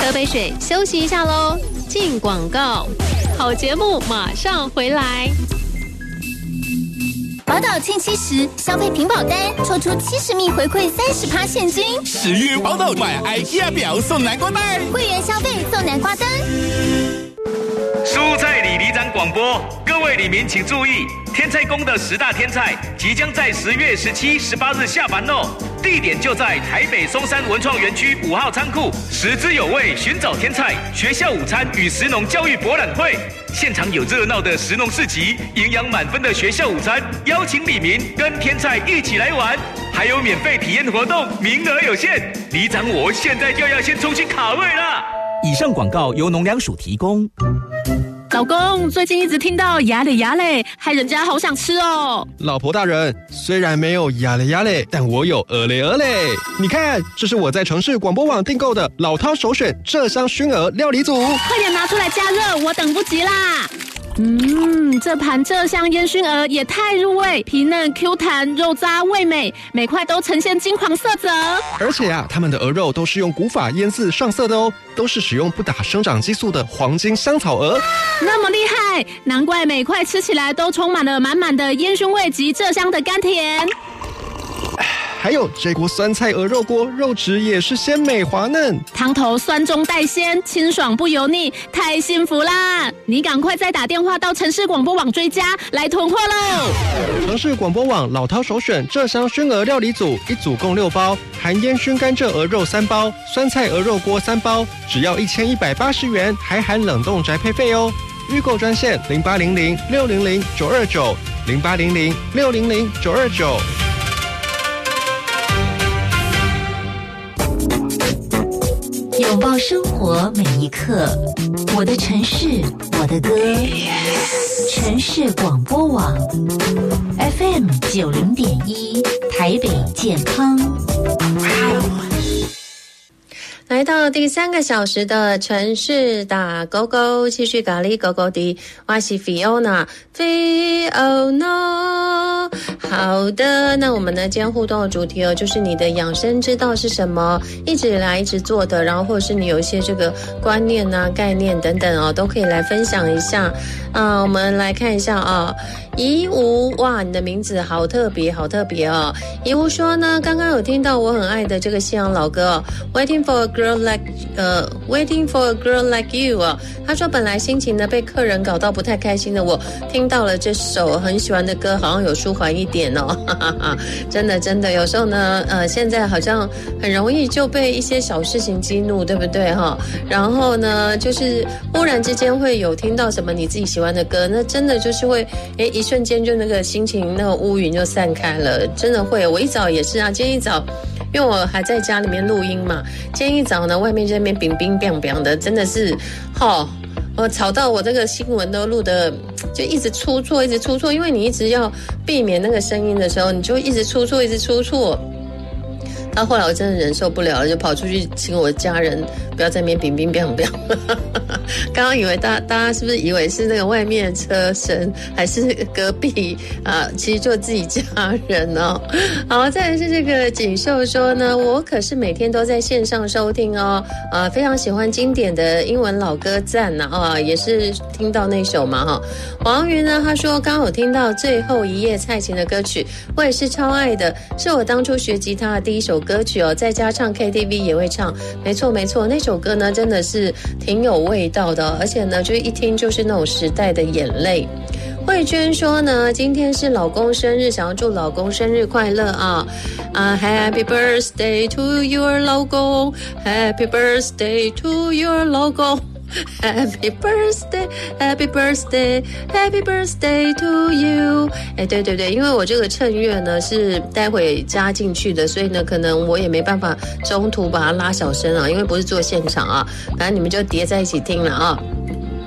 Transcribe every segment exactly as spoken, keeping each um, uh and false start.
喝杯水，休息一下喽。进广告，好节目马上回来。 宝岛庆七十，消费屏保单抽出七十米回馈三十趴现金。 十月宝岛买 IKEA 表送南瓜袋， 会员消费送南瓜灯。 蔬菜里里长广播，各位里民请注意，天菜宫的十大天菜即将在十月十七、十八日下班哦。地点就在台北松山文创园区五号仓库，食之有味，寻找天菜学校午餐与食农教育博览会，现场有热闹的食农市集，营养满分的学校午餐，邀请里民跟天菜一起来玩，还有免费体验活动，名额有限，里长我现在就要先冲去卡位啦。 以上广告由农粮署提供。 老公，最近一直听到牙嘞牙嘞，害人家好想吃哦。 老婆大人，虽然没有牙嘞牙嘞，但我有鹅嘞鹅嘞。你看，这是我在城市广播网订购的老饕首选麝香熏鹅料理组， 快点拿出来加热，我等不及啦。嗯，这盘麝香烟熏鹅也太入味，皮嫩 Q 弹，肉渣味美，每块都呈现金黄色泽。 而且啊，他们的鹅肉都是用古法腌制上色的哦，都是使用不打生长激素的黄金香草鹅。 那么厉害，难怪每块吃起来都充满了满满的烟熏味及麝香的甘甜。 还有这锅酸菜鹅肉锅，肉质也是鲜美滑嫩， 汤头酸中带鲜，清爽不油腻，太幸福啦！你赶快再打电话到城市广播网追加，来囤货喽！ 城市广播网老饕首选麝香熏鹅料理组，一组共六包，含烟熏甘蔗鹅肉三包，酸菜鹅肉锅三包，只要一千一百八十元，还含冷冻宅配费哦。预购专线零八零零六零零九二九零八零零六零零九二九。 拥抱生活每一刻，我的城市，我的歌，城市广播网 F M 九零点一，台北健康。 来到第三个小时的城市打勾勾，继续咖喱勾勾的，我是 Fiona Fiona。好的，那我们呢今天互动的主题哦，就是你的养生之道是什么？一直以来一直做的，然后或者是你有一些这个观念啊、概念等等哦，都可以来分享一下。啊、呃，我们来看一下啊、哦，怡吾，哇，你的名字好特别，好特别哦。怡吾说呢，刚刚有听到我很爱的这个西洋老歌哦 ，Waiting for a girl like， 呃 ，Waiting for a girl like you 哦。他说本来心情呢被客人搞到不太开心的我，听到了这首很喜欢的歌，好像有舒缓一点哦，哈哈哈，真的真的，有时候呢，呃，现在好像很容易就被一些小事情激怒，对不对哈？然后呢，就是忽然之间会有听到什么你自己喜欢的歌，那真的就是会，哎，一瞬间就那个心情那个乌云就散开了，真的会。我一早也是啊，今天一早。因为我还在家里面录音嘛，今天一早呢，外面这边冰冰冰冰的，真的是，吼，我吵到我这个新闻都录的就一直出错，一直出错，因为你一直要避免那个声音的时候，你就一直出错，一直出错。到后来我真的忍受不了了，就跑出去请我家人不要在那边冰冰冰冰。刚刚以为大大家是不是以为是那个外面的车声，还是隔壁啊？其实就自己家人哦。好，再来是这个锦绣说呢，我可是每天都在线上收听哦，啊，非常喜欢经典的英文老歌赞呐啊，也是听到那首嘛哈。王云呢，他说刚好听到最后一页蔡琴的歌曲，我也是超爱的，是我当初学吉他的第一首歌曲哦，在家唱 K T V 也会唱，没错没错，那首歌呢真的是挺有味道的，而且呢就一听就是那种时代的眼泪。慧娟说呢，今天是老公生日，想要祝老公生日快乐啊！啊 ，Happy birthday to your 老公 ，Happy birthday to your 老公。Happy birthday, Happy birthday, Happy birthday to you。哎，对对对，因为我这个衬乐呢是待会加进去的，所以呢可能我也没办法中途把它拉小声啊，因为不是做现场啊，反正你们就叠在一起听了啊。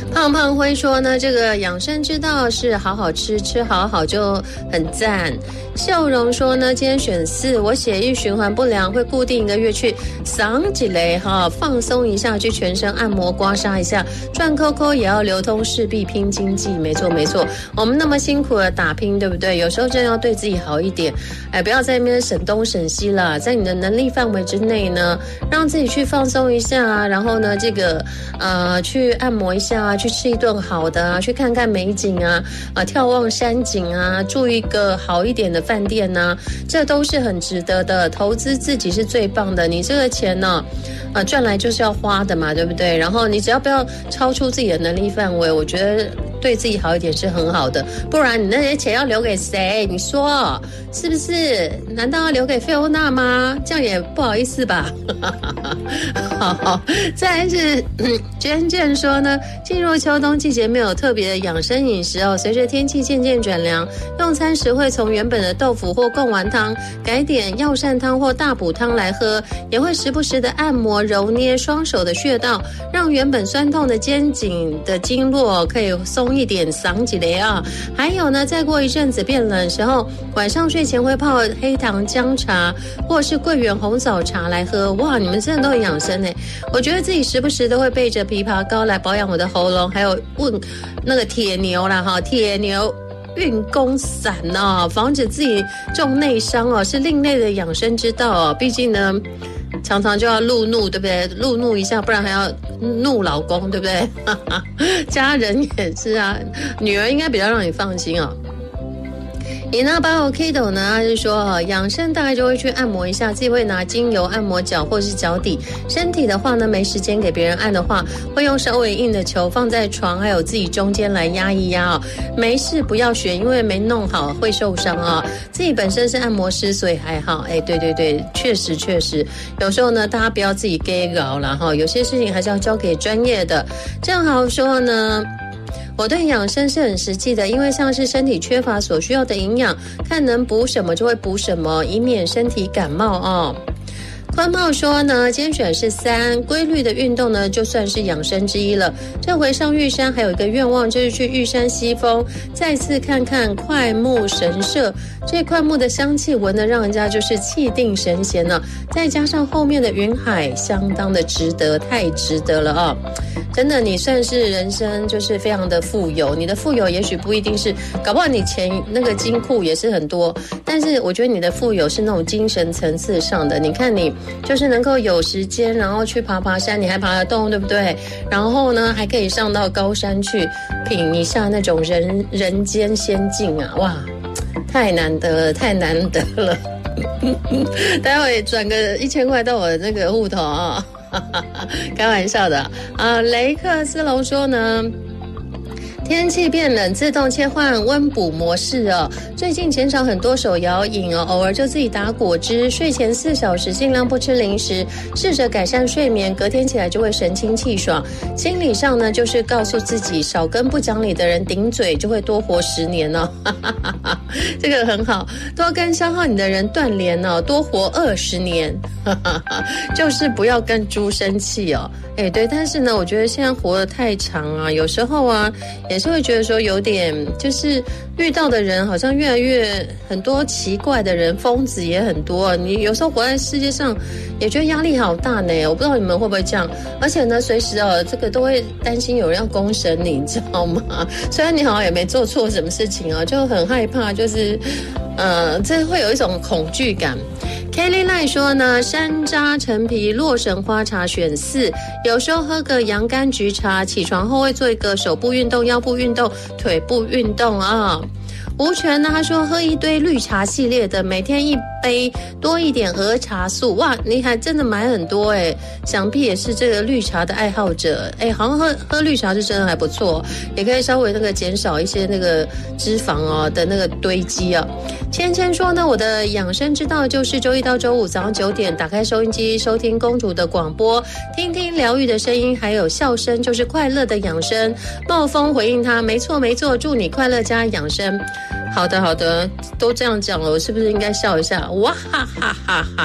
胖胖辉说呢，这个养生之道是好好吃，吃好好就很赞。笑容说呢，今天选四，我血液循环不良，会固定一个月去桑吉雷哈放松一下，去全身按摩刮痧一下，赚扣扣也要流通，势必拼经济。没错没错，我们那么辛苦的打拼，对不对？有时候真的要对自己好一点，哎，不要在那边省东省西啦，在你的能力范围之内呢，让自己去放松一下啊，然后呢，这个呃去按摩一下啊，去吃一顿好的啊，去看看美景啊，啊眺望山景啊，住一个好一点的饭店啊，这都是很值得的。投资自己是最棒的，你这个钱呢，呃赚来就是要花的嘛，对不对？然后你只要不要超出自己的能力范围，我觉得对自己好一点是很好的。不然你那些钱要留给谁？你说是不是？难道要留给菲欧娜吗？这样也不好意思吧。好，再来是娟娟说呢，进入秋冬季节没有特别的养生饮食哦，随着天气渐渐转凉，用餐时会从原本的豆腐或贡丸汤改点药膳汤或大补汤来喝，也会时不时的按摩揉捏双手的穴道，让原本酸痛的肩颈的经络可以松一点，桑几雷啊。还有呢，再过一阵子变冷的时候，晚上睡前会泡黑糖姜茶或是桂圆红枣茶来喝。哇，你们真的都很养生耶。我觉得自己时不时都会备着枇杷膏来保养我的喉咙，还有问那个铁牛啦哈，铁牛运功散哦，防止自己中内伤哦，是另类的养生之道哦。毕竟呢，常常就要路怒，对不对？路怒一下，不然还要怒老公，对不对？家人也是啊，女儿应该比较让你放心哦。你那巴欧 Kido 呢？他是说养生大概就会去按摩一下，自己会拿精油按摩脚或是脚底。身体的话呢，没时间给别人按的话，会用稍微硬的球放在床还有自己中间来压一压哦。没事不要学，因为没弄好会受伤啊、哦。自己本身是按摩师，所以还好。哎，对对对，确实确实，有时候呢，大家不要自己给搞了哈，有些事情还是要交给专业的。正好说呢。我对养生是很实际的，因为像是身体缺乏所需要的营养，看能补什么就会补什么，以免身体感冒哦。宽炮说呢，今天选是三，规律的运动呢就算是养生之一了。这回上玉山还有一个愿望，就是去玉山西峰再次看看快木神社。这快木的香气闻得让人家就是气定神闲呢、啊，再加上后面的云海，相当的值得，太值得了啊！真的，你算是人生就是非常的富有。你的富有也许不一定是，搞不好你钱那个金库也是很多，但是我觉得你的富有是那种精神层次上的。你看你就是能够有时间，然后去爬爬山，你还爬得动，对不对？然后呢，还可以上到高山去品一下那种人人间仙境啊！哇，太难得了，太难得了！待会转个一千块到我的那个户头啊！开玩笑的啊！雷克斯龙说呢，天气变冷，自动切换温补模式哦。最近减少很多手摇饮哦，偶尔就自己打果汁。睡前四小时尽量不吃零食，试着改善睡眠，隔天起来就会神清气爽。心理上呢，就是告诉自己少跟不讲理的人顶嘴，就会多活十年哦。这个很好，多跟消耗你的人断联哦，多活二十年。就是不要跟猪生气哦。哎，对，但是呢，我觉得现在活得太长啊，有时候啊，也是会觉得说有点，就是遇到的人好像越来越很多奇怪的人，疯子也很多。你有时候活在世界上，也觉得压力好大呢。我不知道你们会不会这样，而且呢，随时哦，这个都会担心有人要公审你，你知道吗？虽然你好像也没做错什么事情啊，就很害怕，就是呃，这会有一种恐惧感。Kelly 赖说呢，山楂陈皮洛神花茶选四，有时候喝个洋甘菊茶，起床后会做一个手部运动、腰部运动、腿部运动啊。吴权呢，他说喝一堆绿茶系列的，每天一杯，多一点儿茶素。哇，你还真的买很多哎，想必也是这个绿茶的爱好者哎，好像喝喝绿茶是真的还不错，也可以稍微那个减少一些那个脂肪哦的那个堆积啊。芊芊说呢，我的养生之道就是周一到周五早上九点打开收音机，收听公主的广播，听听疗愈的声音，还有笑声，就是快乐的养生。暴风回应他，没错没错，祝你快乐加养生。好的好的，都这样讲了，我是不是应该笑一下？哇哈哈哈哈！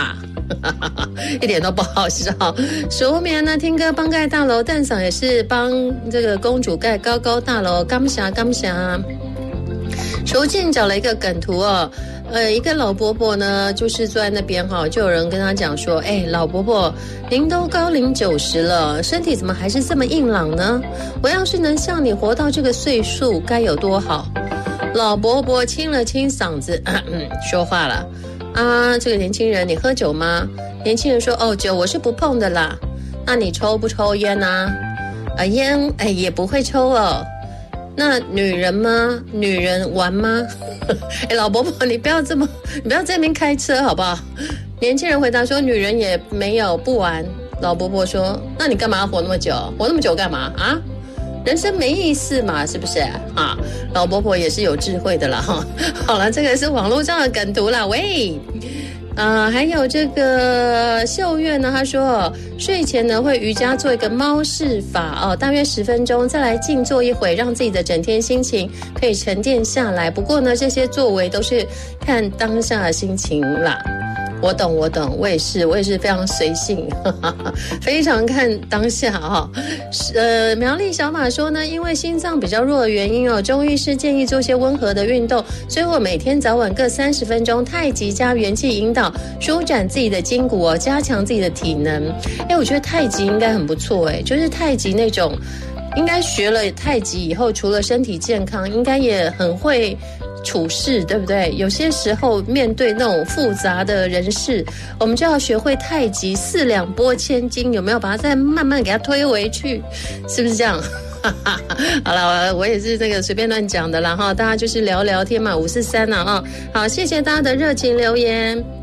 一点都不好笑。数眠呢，听歌帮盖大楼，蛋嫂也是帮这个公主盖高高大楼，感谢感谢。熟静找了一个梗图哦，呃，一个老伯伯呢，就是坐在那边哈，就有人跟他讲说，哎，老伯伯，您都高龄九十了，身体怎么还是这么硬朗呢？我要是能像你活到这个岁数，该有多好？老伯伯清了清嗓子，咳咳说话了，啊，这个年轻人，你喝酒吗？年轻人说，哦，酒我是不碰的啦。那你抽不抽烟啊？啊，烟，哎，也不会抽哦。那女人吗？女人玩吗？哎，老伯伯，你不要这么，你不要在那边开车好不好？年轻人回答说，女人也没有不玩。老伯伯说，那你干嘛要活那么久？活那么久干嘛啊？人生没意思嘛，是不是啊？老伯伯也是有智慧的啦哈。好了，这个是网络上的梗图啦，喂。啊、呃，还有这个秀月呢，他说睡前呢会瑜伽做一个猫式法哦，大约十分钟，再来静坐一会，让自己的整天心情可以沉淀下来。不过呢，这些作为都是看当下的心情啦。我懂，我懂，我也是，我也是非常随性，呵呵非常看当下哈、哦。呃，苗栗小马说呢，因为心脏比较弱的原因哦，中医师建议做些温和的运动，所以我每天早晚各三十分钟太极加元气引导，舒展自己的筋骨哦，加强自己的体能。哎，我觉得太极应该很不错哎，就是太极那种，应该学了太极以后，除了身体健康，应该也很会处事，对不对？有些时候面对那种复杂的人事，我们就要学会太极四两拨千斤，有没有把它再慢慢给它推回去？是不是这样？好了，我也是这个随便乱讲的啦哈，大家就是聊聊天嘛，五四三啊，好，谢谢大家的热情留言。